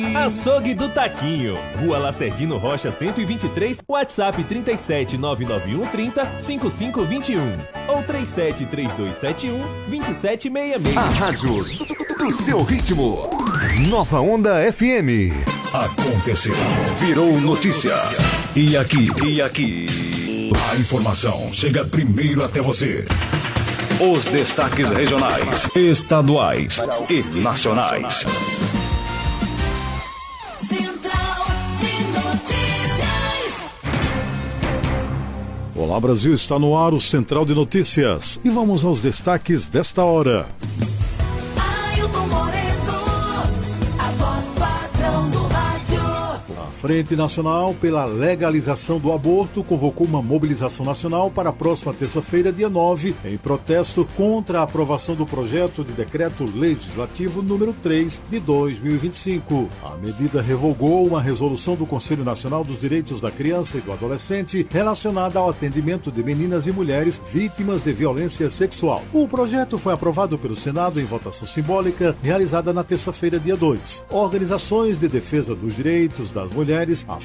Açougue do Taquinho, Rua Lacerdino Rocha 123, WhatsApp 37 991 30 5521 ou 37 3271 2766. A rádio do seu ritmo. Nova Onda FM. Aconteceu, virou notícia. E aqui, a informação chega primeiro até você. Os destaques regionais, estaduais e nacionais. Olá, Brasil, está no ar o Central de Notícias. E vamos aos destaques desta hora. A Frente Nacional pela Legalização do Aborto convocou uma mobilização nacional para a próxima terça-feira, dia 9, em protesto contra a aprovação do projeto de decreto legislativo número 3 de 2025. A medida revogou uma resolução do Conselho Nacional dos Direitos da Criança e do Adolescente relacionada ao atendimento de meninas e mulheres vítimas de violência sexual. O projeto foi aprovado pelo Senado em votação simbólica realizada na terça-feira, dia 2. Organizações de defesa dos direitos das mulheres